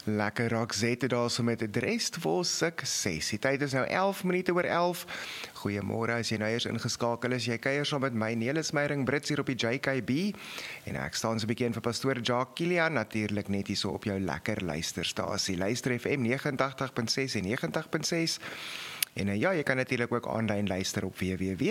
Lekker Roxette daar so met die rest vir sukses. Die tyd is nou 11 minute oor 11. Goeiemôre as jy nou eers ingeskakel is. Jy kuier saam met my Nelis Meyering Brits hier op die JKB. En ek staan so 'n bietjie in vir pastoor Jacques Kilian, natuurlik net hier so op jou lekker luisterstasie. Luister FM 89.6 en 90.6. En ja, jy kan natuurlik ook aanlyn luister op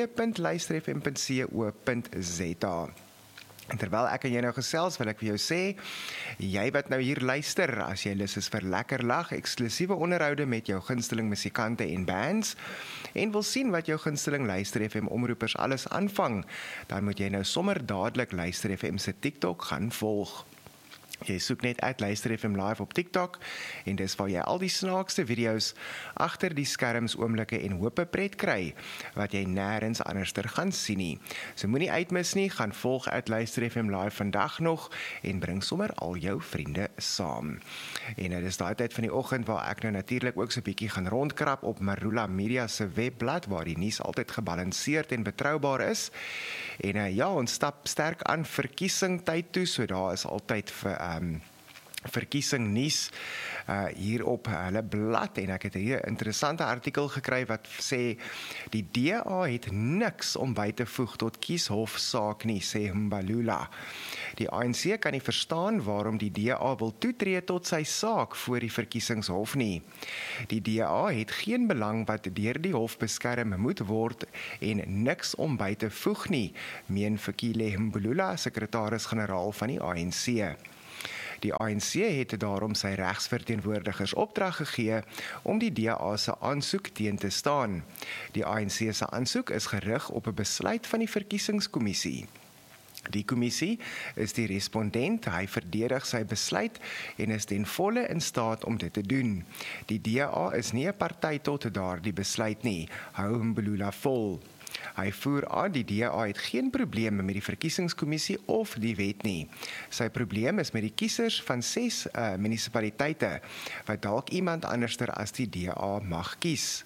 www.luisterfm.co.za. En terwyl ek en jy nou gesels, wil ek vir jou sê, jy wat nou hier luister, as jy lus is vir lekker lag, eksklusiewe onderhoude met jou gunsteling musikante en bands, en wil sien wat jou gunsteling Luister FM omroepers alles aanvang, dan moet jy nou sommer dadelik Luister FM se TikTok gaan volg. Jy soek net uit Luister FM Live op TikTok en dis waar jy al die snaakste video's agter die skerms oomblikke en hope pret kry wat jy nêrens anderster gaan sien nie. So moenie uitmis nie, gaan volg uit Luister FM Live vandag nog en bring sommer al jou vriende saam. En dit is daai tyd van die oggend waar ek nou natuurlik ook so 'n bietjie gaan rondkrap op Marula Media se webblad waar die nuus altyd gebalanseerd en betroubaar is. En ja, ons stap sterk aan verkiesing tyd toe, so daar is altyd vir verkiesing nuus hier op hulle blad en ek het hier 'n interessante artikel gekry wat sê die DA het niks om by te voeg tot kieshofsaak nie, sê Mbalula. Die ANC kan nie verstaan waarom die DA wil toetree tot sy saak voor die verkiesingshof nie. Die DA het geen belang wat deur die hof beskerm moet word en niks om by te voeg nie, meen Fikile Mbalula, sekretaris-generaal van die ANC. Die ANC het daarom sy regsverteenwoordigers opdrag gegee om die DA se aansoek teen te staan. Die ANC se aansoek is gerig op 'n besluit van die verkiesingskommissie. Die kommissie is die respondent, hy verdedig sy besluit en is ten volle in staat om dit te doen. Die DA is nie 'n party tot daardie besluit nie, hou Mbalula vol. Hy voer aan die DA het geen probleme met die verkiesingskommissie of die wet nie. Sy probleem is met die kiesers van 6 munisipaliteite wat dalk iemand anderster as die DA mag kies.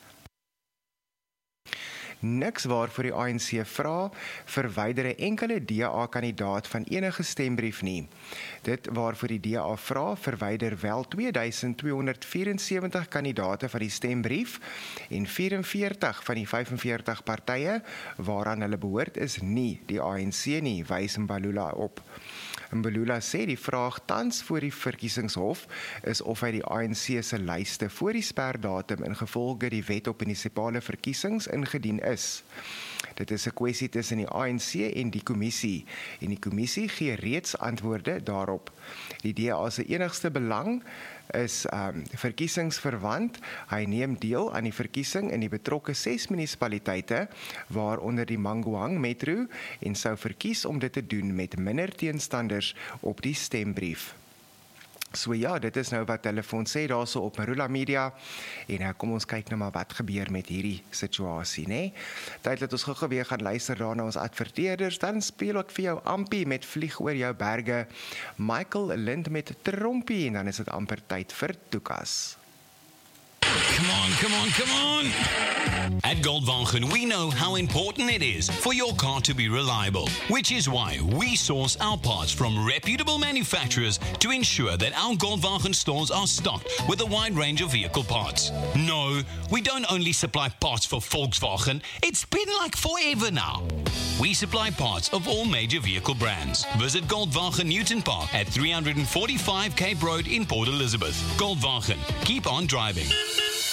Niks waarvoor die ANC vra, verwyder 'n enkele DA-kandidaat van enige stembrief nie. Dit waarvoor die DA vra, verwyder wel 2274 kandidaate van die stembrief en 44 van die 45 partye waaraan hulle behoort is nie die ANC nie, wys Mbalula op. Mbalula sê die vraag tans voor die verkiesingshof is of hy die ANC se lyste voor die sperdatum ingevolge die wet op munisipale verkiesings ingedien is. Dit is 'n kwessie tussen die ANC en die kommissie en die kommissie gee reeds antwoorde daarop. Die DA se enigste belang is verkiesingsverwant. Hy neem deel aan die verkiesing in die betrokke 6 munisipaliteite, waaronder die Mangaung Metro, en sou verkies om dit te doen met minder teenstanders op die stembrief. So ja, dit is nou wat hulle vir ons sê daarso op Marula Media, en kom ons kyk nou maar wat gebeur met hierdie situasie, né? Tyd dat ons gou weer gaan luister daarna ons adverteerders, dan speel ek vir jou Ampie met Vlieg oor jou berge, Michael Lind met Trompie, en dan is dit amper tyd vir Toekas. Come on, come on, come on! At Goldwagen, we know how important it is for your car to be reliable, which is why we source our parts from reputable manufacturers to ensure that our Goldwagen stores are stocked with a wide range of vehicle parts. No, we don't only supply parts for Volkswagen, it's been like forever now. We supply parts of all major vehicle brands. Visit Goldwagen Newton Park at 345 Cape Road in Port Elizabeth. Goldwagen, keep on driving.